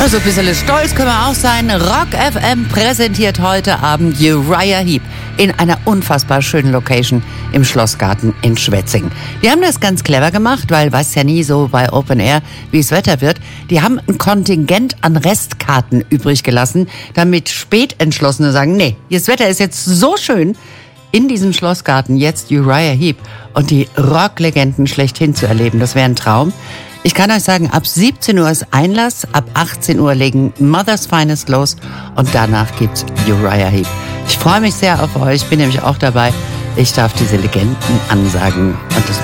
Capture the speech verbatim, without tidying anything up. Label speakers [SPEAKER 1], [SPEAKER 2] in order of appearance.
[SPEAKER 1] Also ein bisschen stolz können wir auch sein. Rock F M präsentiert heute Abend Uriah Heep in einer unfassbar schönen Location im Schlossgarten in Schwetzingen. Die haben das ganz clever gemacht, weil weiß ja nie so bei Open Air, wie es Wetter wird. Die haben ein Kontingent an Restkarten übrig gelassen, damit Spätentschlossene sagen, nee, das Wetter ist jetzt so schön, in diesem Schlossgarten jetzt Uriah Heep und die Rocklegenden schlechthin zu erleben. Das wäre ein Traum. Ich kann euch sagen, ab siebzehn Uhr ist Einlass, ab achtzehn Uhr legen Mother's Finest los und danach gibt's Uriah Heep. Ich freue mich sehr auf euch, bin nämlich auch dabei. Ich darf diese Legenden ansagen und das